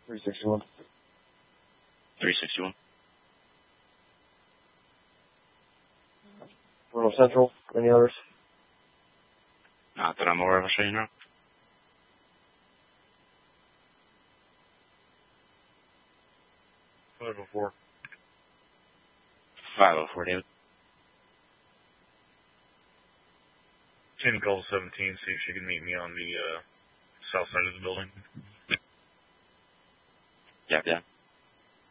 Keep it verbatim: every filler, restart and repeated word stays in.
three sixty-one. three sixty-one. Bruno Central. Any others? Not that I'm aware of, I'll show you now. five oh four. five oh four, David. ten call seventeen, see if she can meet me on the uh, south side of the building. Yeah, yeah.